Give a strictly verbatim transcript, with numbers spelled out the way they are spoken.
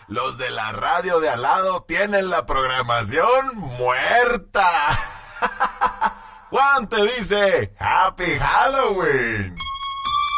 Los de la radio de al lado tienen la programación muerta. Juan te dice, ¡Happy Halloween!